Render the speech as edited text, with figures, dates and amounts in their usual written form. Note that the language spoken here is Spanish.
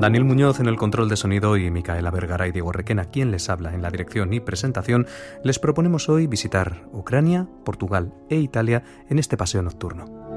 Daniel Muñoz en el control de sonido y Micaela Vergara y Diego Requena, quien les habla en la dirección y presentación, les proponemos hoy visitar Ucrania, Portugal e Italia en este paseo nocturno.